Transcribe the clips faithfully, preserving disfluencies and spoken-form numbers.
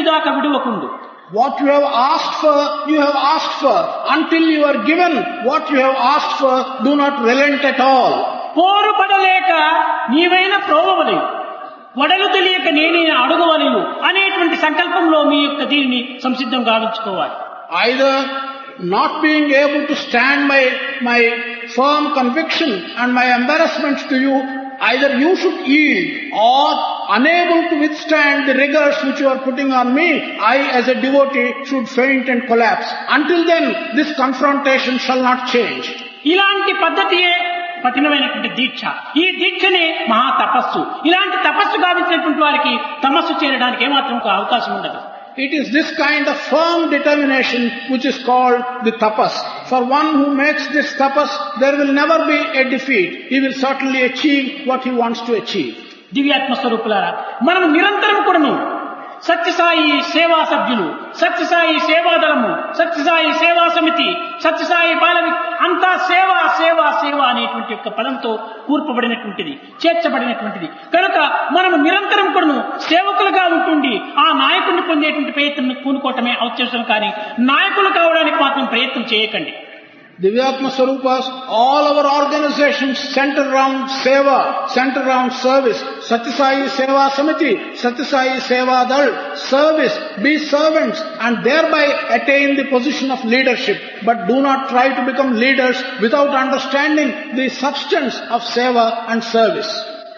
దాకా విడువకుండు. What you have asked for, you have asked for. Until you are given what you have asked for, do not relent at all. పోరు పడలేక నీవైన ప్రోవవలేవు, వడలు తెలియక నేనే అడుగవలేను అనేటువంటి సంకల్పంలో మీ యొక్క దీనిని సంసిద్ధం గావించుకోవాలి. Either not being able to stand my, my firm conviction and my embarrassment to you, either you should yield, or unable to withstand the rigors which you are putting on me, I as a devotee should faint and collapse. Until then, this confrontation shall not change. ఇలాంటి పద్ధతియే కఠినమైనటువంటి దీక్ష. ఈ దీక్షనే మహా తపస్సు. ఇలాంటి తపస్సు గావించినటువంటి వారికి తమస్సు చేరడానికి ఏమాత్రం అవకాశం ఉండదు. It is this kind of firm determination which is called the tapas. For one who makes this tapas, there will never be a defeat. He will certainly achieve what he wants to achieve. దివ్యాత్మ స్వరూపులారా, మనం నిరంతరం కూడాను సత్యసాయి సేవా సభ్యులు, సత్యసాయి సేవాదళము, సత్యసాయి సేవా సమితి, సత్యసాయి బాలవి అంతా సేవ సేవ సేవ అనేటువంటి యొక్క పదంతో కూర్పబడినటువంటిది, చేర్చబడినటువంటిది. కనుక మనం నిరంతరం కూడాను సేవకులుగా ఉంటుండి ఆ నాయకుడిని పొందేటువంటి ప్రయత్నం పూనుకోవటమే అవసరం, కానీ నాయకులు కావడానికి మాత్రం ప్రయత్నం చేయకండి. Divyatma Swarupas, all our organizations center around seva, center around service. Satyasai Seva Samiti, Satyasai Seva Dal, service, be servants and thereby attain the position of leadership. But do not try to become leaders without understanding the substance of seva and service.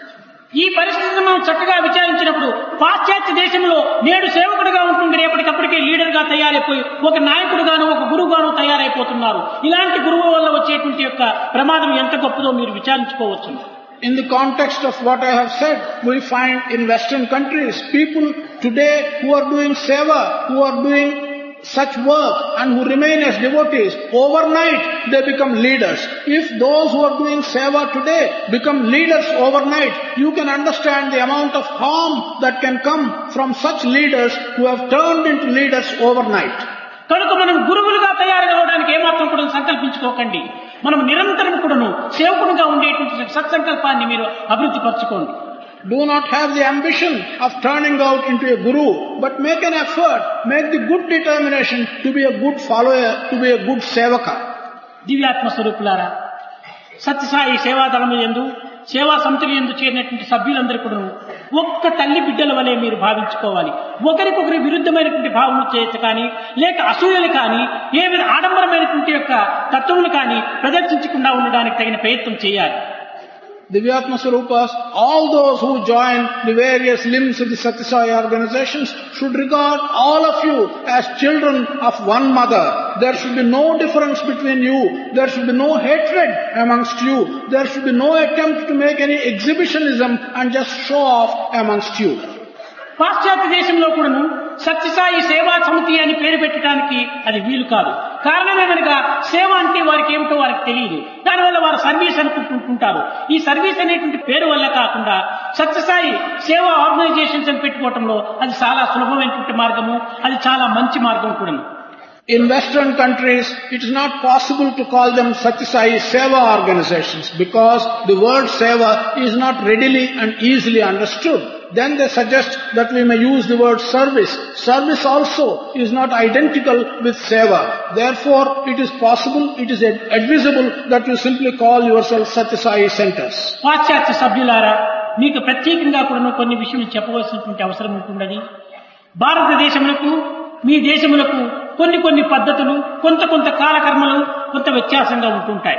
ఈ పరిస్థితిని మనం చక్కగా విచారించినప్పుడు పాశ్చాత్య దేశంలో నేడు సేవకుడిగా ఉంటుంది, రేపటికప్పటికే leader గా తయారైపోయి ఒక నాయకుడుగాను ఒక గురువుగాను తయారైపోతున్నారు. ఇలాంటి గురువు వల్ల వచ్చేటువంటి యొక్క ప్రమాదం ఎంత గొప్పదో మీరు విచారించుకోవచ్చు. In the context of what I have said, we find in Western countries, people today who are doing seva, who are doing such work and who remain as devotees, overnight they become leaders. If those who are doing seva today become leaders overnight, you can understand the amount of harm that can come from such leaders who have turned into leaders overnight. కనుక మనం గురువులుగా తయారు కావడానికి ఏమాత్రం కూడా సంకల్పించుకోకండి. మనం నిరంతరం కూడాను సేవకుడుగా ఉండేటువంటి సత్సంకల్పాన్ని మీరు అభివృద్ధి పరచుకోండి. Do not have the ambition of turning out into a guru, but make an effort, make the good determination to be a good follower, to be a good sevaka. దివ్యాత్మ స్వరూపులారా, సత్యసాయి సేవాదళము యందు సేవా సమితులు యందు చేరినటువంటి సభ్యులందరూ కూడా ఒక్క తల్లి బిడ్డల వలె మీరు భావించుకోవాలి. ఒకరికొకరి విరుద్ధమైనటువంటి భావములు చేయొచ్చు కానీ, లేక అసూయలు కానీ, ఏ విధ ఆడంబరమైనటువంటి యొక్క తత్వములు కానీ ప్రదర్శించకుండా ఉండడానికి తగిన ప్రయత్నం చేయాలి. Divyatma Swarupas, all those who join the various limbs of the Satyasai organizations should regard all of you as children of one mother. There should be no difference between you. There should be no hatred amongst you. There should be no attempt to make any exhibitionism and just show off amongst you. పాశ్చాత్య దేశంలో కూడాను సత్యసాయి సేవా సమితి అని పేరు పెట్టడానికి అది వీలు కాదు. కారణం ఏమనగా సేవ అంటే వారికి ఏమిటో వారికి తెలియదు. దానివల్ల వారు సర్వీస్ అనుకుంటుంటారు. ఈ సర్వీస్ అనేటువంటి పేరు వల్ల కాకుండా సత్యసాయి సేవా ఆర్గనైజేషన్స్ అని పెట్టుకోవటంలో అది చాలా సులభమైనటువంటి మార్గము, అది చాలా మంచి మార్గం కూడాను. In Western countries, it is not possible to call them Satyasai Seva organizations because the word Seva is not readily and easily understood. Then they suggest that we may use the word service. Service also is not identical with Seva. Therefore, it is possible, it is advisable that you simply call yourself Satyasai centers. పాశ్చాత్య సభ్యులారా, మీకు ప్రత్యేకంగా కూడా కొన్ని విషయాలు చెప్పవలసినటువంటి అవసరం ఉంటున్నది. భారతదేశములకు మీ దేశములకు కొన్ని కొన్ని పద్ధతులు, కొంత కొంత కాలకర్మలు కొంత వ్యత్యాసంగా ఉంటుంటాయి.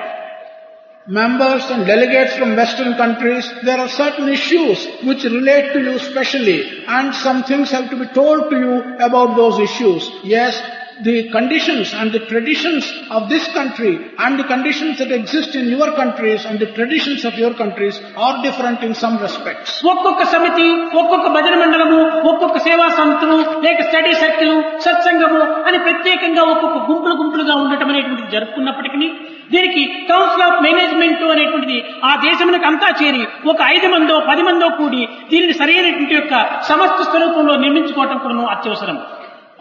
Members and delegates from Western countries, there are certain issues which relate to you specially, and some things have to be told to you about those issues. Yes, the conditions and the traditions of this country and the conditions that exist in your countries and the traditions of your countries are different in some respects. ఒక్కొక్క సమితి, ఒక్కొక్క భజన మండలము, ఒక్కొక్క సేవా సమితులు, లేక study circle, సత్సంగము అని ప్రత్యేకంగా ఒక్కొక్క గుంపులు గుంపులుగా ఉండటం అనేటువంటిది జరుపుకున్నప్పటికీ దీనికి కౌన్సిల్ ఆఫ్ మేనేజ్మెంట్ అనేటువంటిది ఆ దేశమునకు అంతా చేరి ఒక ఐదు మందో పది మందో కూడి దీనిని సరైనటువంటి యొక్క సమస్త స్వరూపంలో నిర్మించుకోవటం కూడా అత్యవసరం.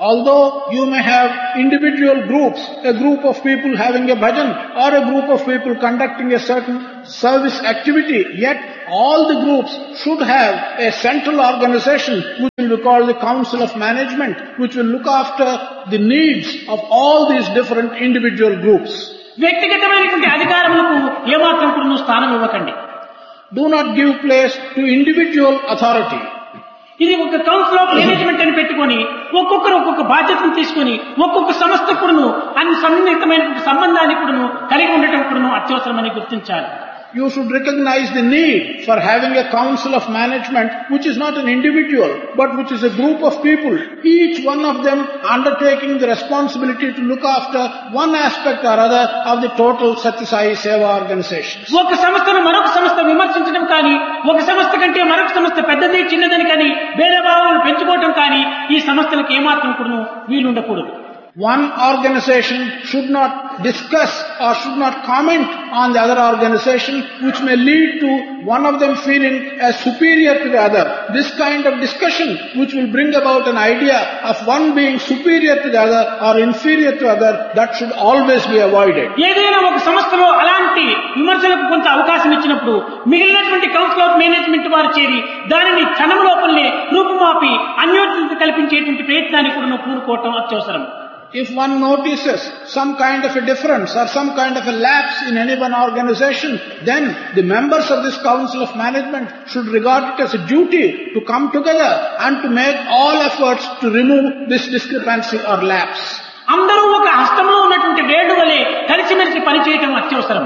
Although you may have individual groups, a group of people having a bhajan or a group of people conducting a certain service activity, yet all the groups should have a central organization which will be called the Council of Management, which will look after the needs of all these different individual groups. వ్యక్తిగతమైనటువంటి అధికారములకు ఏమాత్రం కూడా స్థానం ఇవ్వకండి. Do not give place to individual authority. ఇది ఒక council of management అని పెట్టుకొని ఒక్కొక్కరు ఒక్కొక్క బాధ్యతను తీసుకొని ఒక్కొక్క సంస్థ కూడాను అన్ని సన్నిహితమైనటువంటి సంబంధాన్ని కూడాను కలిగి ఉండటం కూడాను అత్యవసరమని గుర్తించాలి. You should recognize the need for having a council of management which is not an individual but which is a group of people, each one of them undertaking the responsibility to look after one aspect or other of the total Satya Sai Seva organization. ఒక సంస్థను మరొక సంస్థ విమర్శించడం కానీ ఒక సంస్థ కంటే మరొక సంస్థ పెద్దది చిన్నదని కానీ భేదభావాలను పెంచుకోవడం కానీ ఈ సంస్థలకు ఏమాత్రం కూడాను వీలుండకూడదు. One organization should not discuss or should not comment on the other organization, which may lead to one of them feeling as superior to the other. This kind of discussion, which will bring about an idea of one being superior to the other or inferior to the other, that should always be avoided. ఏదైనా ఒక సంస్థలో అలాంటి విమర్శలకు కొంత అవకాశం ఇచ్చినప్పుడు మిగిలినటువంటి council of management వారు చేరి దానిని క్షణం లోపలనే రూపుమాపి అన్యోన్యత కల్పించేటువంటి ప్రయత్నాన్ని కూడా పూనుకోవటం అత్యవసరం. If one notices some kind of a difference or some kind of a lapse in any one organization, then the members of this council of management should regard it as a duty to come together and to make all efforts to remove this discrepancy or lapse. అందరూ ఒక హస్తంలో ఉన్నటువంటి వేడు వలె కలిసిమెలిసి పనిచేయటం అత్యవసరం.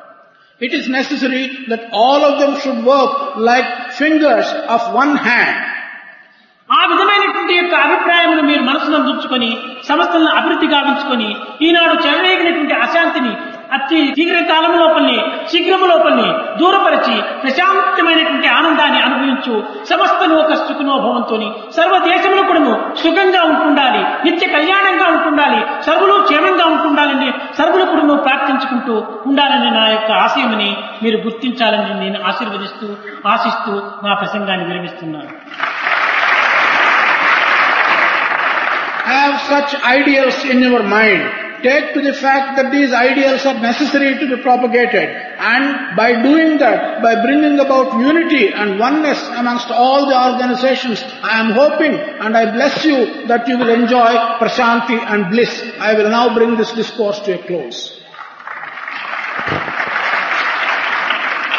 It is necessary that all of them should work like fingers of one hand. ఆ విధమైనటువంటి యొక్క అభిప్రాయమును మీరు మనసులో ఉంచుకొని సంస్థలను అభివృద్ధి గావించుకొని ఈనాడు చెలరేగినటువంటి అశాంతిని అతి శీఘ్ర కాలం లోపలనే శీఘ్రము లోపలనే దూరపరిచి ప్రశాంతమైనటువంటి ఆనందాన్ని అనుభవించు సమస్తను ఒక సుఖనోభవంతో సర్వ దేశంలో కూడా సుఖంగా ఉంటుండాలి, నిత్య కళ్యాణంగా ఉంటుండాలి, సర్వులు క్షేమంగా ఉంటుండాలని సర్వులు కూడా ప్రార్థించుకుంటూ ఉండాలని నా యొక్క ఆశయమని మీరు గుర్తించాలని నేను ఆశీర్వదిస్తూ ఆశిస్తూ నా ప్రసంగాన్ని విరమిస్తున్నాను. Have such ideals in your mind. Take to the fact that these ideals are necessary to be propagated, and by doing that, by bringing about unity and oneness amongst all the organizations, I am hoping and I bless you that you will enjoy prashanti and bliss. I will now bring this discourse to a close.